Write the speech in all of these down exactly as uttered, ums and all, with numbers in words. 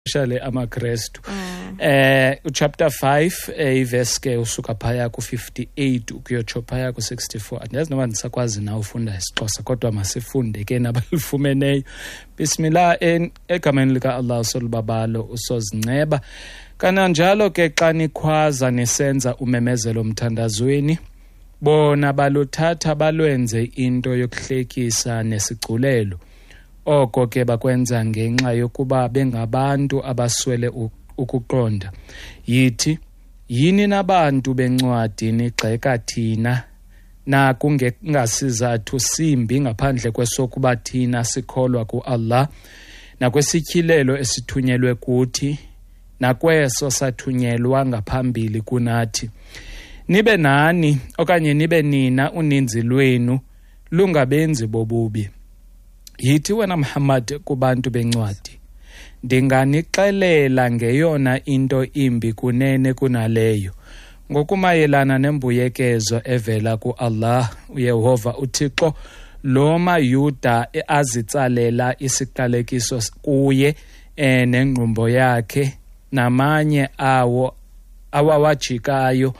especially amaKristu. Eh uchapter five iverse ke usuka phaya ku fifty-eight ukuyotsho phaya ku sixty-four. Andiyazi noma ndisakwazi na ufunda isiXhosa kodwa masifunde ke nabalifumeneyo. Bismillah egameni lika Allah solubabalo usozinceba. Kananjalo ke xa nikhwaza nisenza umemezelo mthandazweni bona baluthatha balwenze into yokuhlekisa nesigculelo. Oko ke bakwenza ngenxa yokuba bengabantu abaswele ukuqonda. Yithi yini nabantu bencwadi nigxeka thina na kungesizathu simbi ngaphandle kwesokuba thina sikholwa kuAllah nakwesityhilelo esithunyelwe kuthi nakweso sathunyelwa ngaphambili kunathi. Nibe nani okanye nibe nina uninzi lwenu lungabenzi bobubi. Yithi wena Muhammad kubantu bencwadi ndinganixelela ngeyona into imbi kunene kunaleyo ngokumayelana nembuyekezo evela kuAllah uYehova uThixo lo maYuda azitsalela isiqalekiso kuye nengqumbo yakhe namanye awo awawajikayo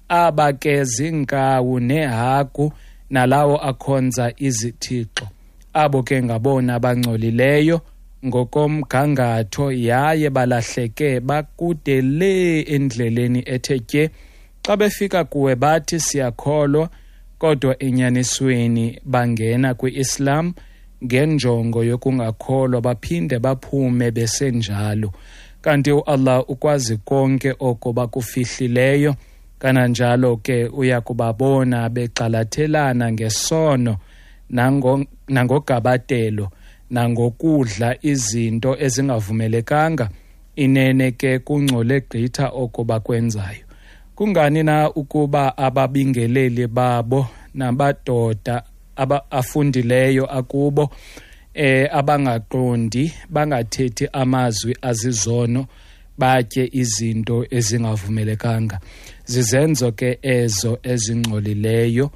abake zinkawu nehagu nalawo akhonza izithixo. Abo ke ngabona abangcolileyo ngokomgangatho yaye balahleke bakude le endleleni ethetye. Xa befika kuwe bathi siyakholwa kodwa enyanisweni bangena kwiIslam ngenjongo yokungakholwa baphinde baphume besenjalo. Kanti uAllah ukwazi konke oko bakufihlileyo kananjalo ke uyakubabona begxalathelana ngesono nango nangogabatelo nangokudla izinto ezingavumelekanga. Inene ke kungcole gqitha oko bakwenzayo. Kungani na ukuba ababingeleli babo nabadoda abafundileyo akubo eh abangaqondi bangathethi amazwi azizono batye izinto ezingavumelekanga. Zizenzo ke ezo ezingcolileyo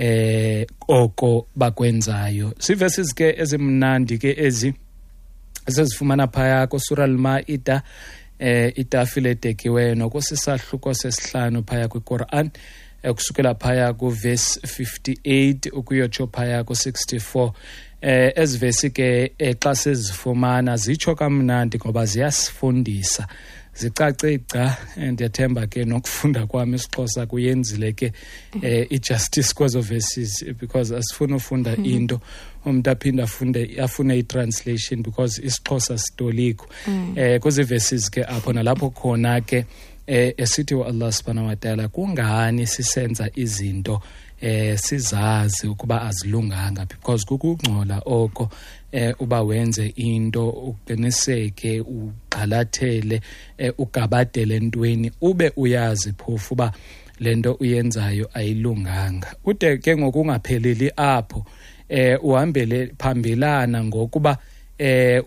eh oko bakwenzayo. Siverses ke ezimnandi ke ezi ezifumana phaya ku Surah Al-Maida eh itafile tekiwe nokusisahluko sesihlanu phaya kwiQuran kusukela phaya ku verse fifty-eight ukuyotsho phaya ku sixty-four. Eh ezivesi ke xa sizifumana zitsho kamnandi ngoba ziyasifundisa zicacica. Ndiyathemba ke nokufunda kwami isiXhosa kuyenzile ke eh ijustice kwazo verses because asifuna ufunda into umuntu aphinda afunde afune itranslation because isiXhosa sitoliko. Eh kuzi verses ke apho nalapho khona ke eh esithi uAllah subhanahu wa ta'ala kungani sisenza izinto eh sizazi ukuba azilunganga because kukungcola oko eh uba wenze into uqiniseke uqalathele eh, ugabadele entweni ube uyazi phofu ba lento uyenzayo ayilunganga. Ude ke ngokungapheleli apho eh uhambele phambilana ngokuba eh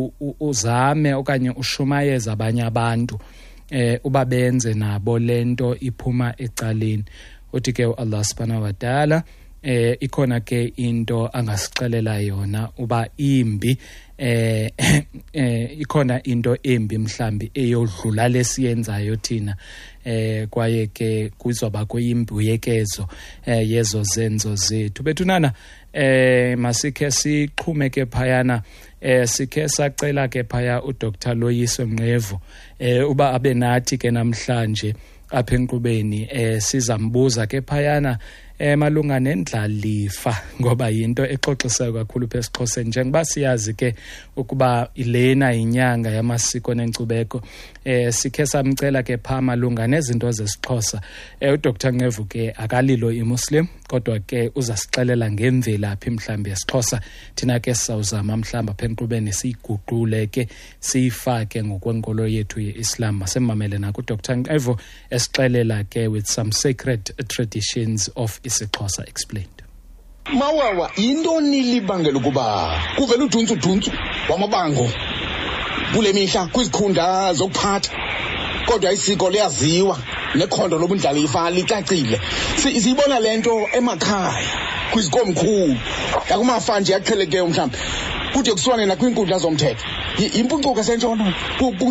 uzame okanye ushumayeza abanye abantu eh uba benze nabo lento iphuma ecaleni. Uthi ke uAllah subhanahu wa ta'ala eh ikhona ke into angasixelela yona uba imbi eh, eh ikhona into embi mhlambi eyodlula lesiyenzayo thina eh kwaye ke kuzoba kuyimbuyekezo eh yezo zenzo zethu. Bethunana eh masikhe siqhumeke phayana eh sikhe sacela ke phaya uDr Loyiso Mnqevu eh uba abe nathi ke namhlanje apha enkqubeni eh sizambuza ke phayana eh malunga nendlalifa ngoba yinto exoxisayo kakhulu phesixhosa njengoba siyazi ke ukuba ilena inyanga yamasiko nenkcubeko. Eh sikhe samcela ke pha malunga nezinto zesixhosa. Eh uDr Mnqevu ke akalilo imuslim kodwa ke uzasixelela ngemvelaphi mhlambi yesixhosa. Thina ke sawuzama mhlamba apha enkqubeni siyiguqule ke siyifake ngokwenkolo yethu yeIslam. Masemamele na kuDr Mnqevu esixelela ke with some sacred traditions of isiXhosa explained. Mawawa intoni libangela ukuba kuvela uduncu duncu wamabango kule mihla kwizikhundla zokuphatha kodwa isiko liyaziwa nekhondo lobundlalifa licacile. Siyibona lento emakhaya kwizikomkhulu yakumafanje yaqheleke mhlawumbe kude kuswane nakwinkundla zomthetho. yi- yimpucuko sentshona Ku- ku-